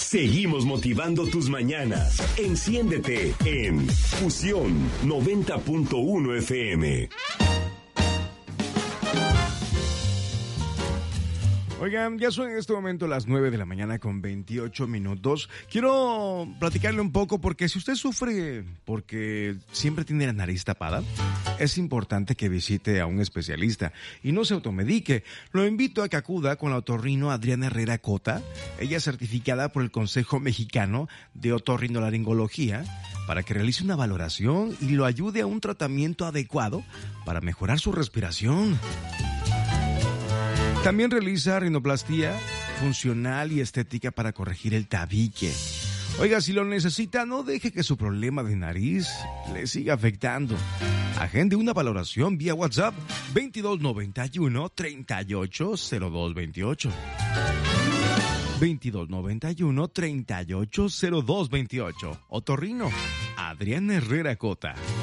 Seguimos motivando tus mañanas. Enciéndete en Fusión 90.1 FM. Oigan, ya son en este momento las 9 de la mañana con 28 minutos. Quiero platicarle un poco porque si usted sufre porque siempre tiene la nariz tapada, es importante que visite a un especialista y no se automedique. Lo invito a que acuda con la otorrino Adriana Herrera Cota. Ella es certificada por el Consejo Mexicano de Otorrinolaringología para que realice una valoración y lo ayude a un tratamiento adecuado para mejorar su respiración. También realiza rinoplastia funcional y estética para corregir el tabique. Oiga, si lo necesita, no deje que su problema de nariz le siga afectando. Agende una valoración vía WhatsApp 2291 380228. 2291 380228. Otorrino Adriana Herrera Cota.